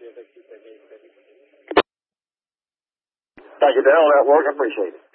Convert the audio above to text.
Thank you, Dale. That work. I appreciate it.